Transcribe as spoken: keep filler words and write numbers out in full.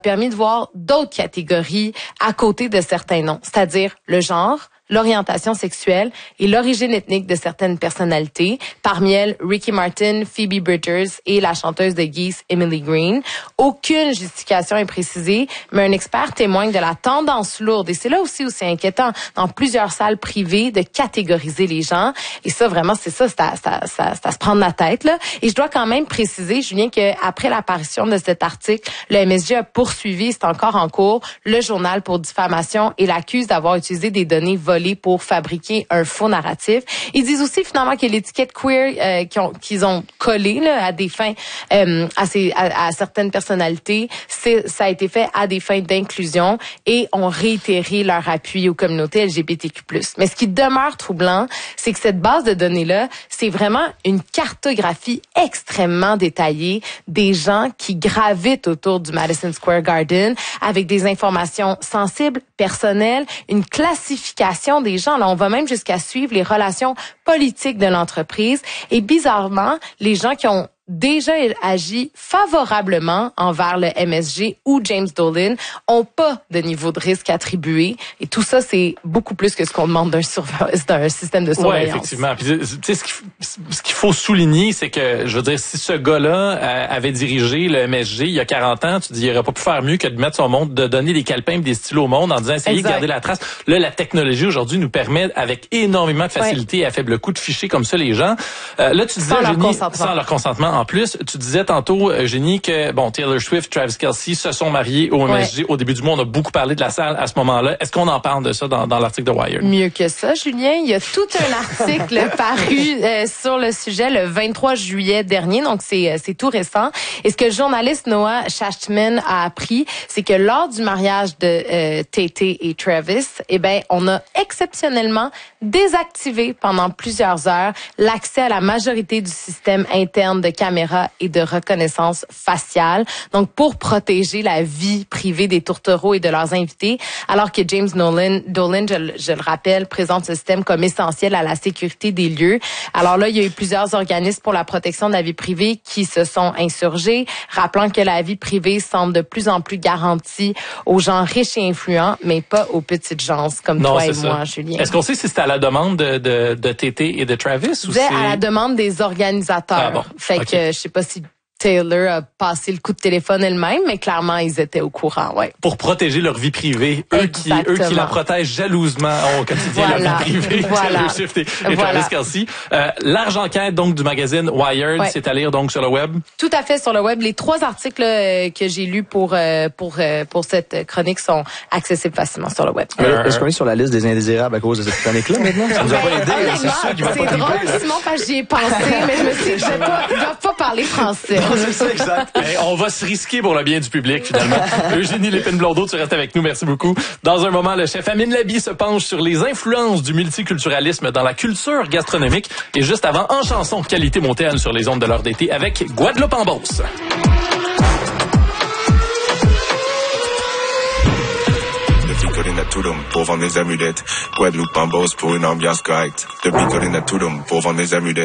permis de voir d'autres catégories à côté de certains noms, c'est-à-dire le genre, l'orientation sexuelle et l'origine ethnique de certaines personnalités, parmi elles Ricky Martin, Phoebe Bridgers et la chanteuse de Geese, Emily Green. Aucune justification est précisée, mais un expert témoigne de la tendance lourde, et c'est là aussi où c'est inquiétant, dans plusieurs salles privées, de catégoriser les gens. Et ça, vraiment, c'est ça, c'est à, c'est à, c'est à, c'est à se prendre la tête, là. Et je dois quand même préciser, Julien, qu'après l'apparition de cet article, le M S G a poursuivi, c'est encore en cours, le journal pour diffamation et l'accuse d'avoir utilisé des données volées pour fabriquer un faux narratif. Ils disent aussi finalement que l'étiquette queer euh, qu'ils ont, qu'ils ont collée là, à des fins, euh, à, ces, à, à certaines personnalités, c'est, ça a été fait à des fins d'inclusion et ont réitéré leur appui aux communautés L G B T Q plus. Mais ce qui demeure troublant, c'est que cette base de données-là, c'est vraiment une cartographie extrêmement détaillée des gens qui gravitent autour du Madison Square Garden avec des informations sensibles, personnelles, une classification des gens. Là, on va même jusqu'à suivre les relations politiques de l'entreprise. Et bizarrement, les gens qui ont déjà agi favorablement envers le M S G ou James Dolan ont pas de niveau de risque attribué. Et tout ça, c'est beaucoup plus que ce qu'on demande d'un, surve- d'un système de surveillance. Oui, effectivement. Puis, tu sais, ce qu'il, ce qu'il faut souligner, c'est que, je veux dire, si ce gars-là euh, avait dirigé le M S G il y a quarante ans, tu dis, il aurait pas pu faire mieux que de mettre son monde, de donner des calepins et des stylos au monde en disant, essayez exact. de garder la trace. Là, la technologie aujourd'hui nous permet, avec énormément de facilité ouais. et à faible coût, de ficher comme ça les gens. Euh, là, tu disais, sans, Eugénie, leur sans leur consentement. En plus, tu disais tantôt, Eugénie, que bon, Taylor Swift, Travis Kelce se sont mariés au M S G. Ouais. Au début du mois, on a beaucoup parlé de la salle à ce moment-là. Est-ce qu'on en parle de ça dans, dans l'article de Wired? Mieux que ça, Julien. Il y a tout un article paru euh, sur le sujet le vingt-trois juillet dernier, donc c'est, c'est tout récent. Et ce que le journaliste Noah Schachtman a appris, c'est que lors du mariage de euh, Tay-Tay et Travis, eh ben, on a exceptionnellement désactivé pendant plusieurs heures l'accès à la majorité du système interne de caméras et de reconnaissance faciale, donc pour protéger la vie privée des tourtereaux et de leurs invités, alors que James Dolan, Dolan je, je le rappelle, présente ce système comme essentiel à la sécurité des lieux. Alors là, il y a eu plusieurs organismes pour la protection de la vie privée qui se sont insurgés, rappelant que la vie privée semble de plus en plus garantie aux gens riches et influents, mais pas aux petites gens comme non, toi et ça. moi, Julien. Est-ce qu'on sait si c'était à la demande de, de, de Tay-Tay et de Travis? Ou c'est à la demande des organisateurs. Ah bon. Fait okay. que je sais pas si Taylor a passé le coup de téléphone elle-même, mais clairement, ils étaient au courant, ouais. Pour protéger leur vie privée, eux qui, eux qui la protègent jalousement au quotidien, voilà. leur vie privée, voilà. Taylor Swift et, et voilà. Travis Kelce. Euh, large enquête, donc, du magazine Wired, ouais. c'est à lire, donc, sur le web? Tout à fait, sur le web. Les trois articles euh, que j'ai lus pour, euh, pour, euh, pour cette chronique sont accessibles facilement sur le web. Euh, Est-ce qu'on est sur la liste des indésirables à cause de cette chronique-là, maintenant? Ça nous a pas aidé, c'est sûr qu'il va pas drôle, Simon, parce que j'y ai pensé, mais je me suis dit, je ne dois pas parler français. C'est ça, exact. Hey, on va se risquer pour le bien du public, finalement. Eugénie Lépine-Blondeau, tu restes avec nous. Merci beaucoup. Dans un moment, le chef Amine Labi se penche sur les influences du multiculturalisme dans la culture gastronomique. Et juste avant, en chanson, qualité montagne sur les ondes de l'heure d'été avec Guadeloupe en Beauce. Pour vendre des amulettes. Guadeloupe en Beauce pour une ambiance correcte. Depuis Colin à Touloum pour vendre des amulettes.